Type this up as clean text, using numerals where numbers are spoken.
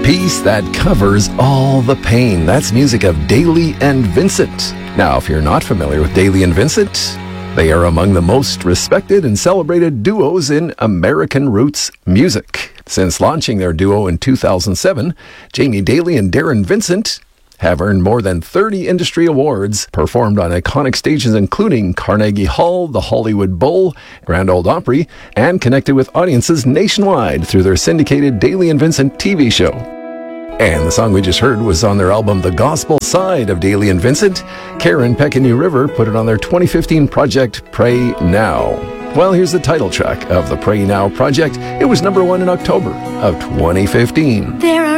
Peace that covers all the pain. That's music of Daly and Vincent. Now, if you're not familiar with Daly and Vincent, they are among the most respected and celebrated duos in American roots music. Since launching their duo in 2007, Jamie Daly and Darren Vincent have earned more than 30 industry awards, performed on iconic stages including Carnegie Hall, the Hollywood Bowl, Grand Ole Opry, and connected with audiences nationwide through their syndicated Daly and Vincent TV show. And the song we just heard was on their album The Gospel Side of Daly and Vincent. Karen Peckeny River put it on their 2015 project Pray Now. Well, here's the title track of the Pray Now project. It was #1 in October of 2015. There are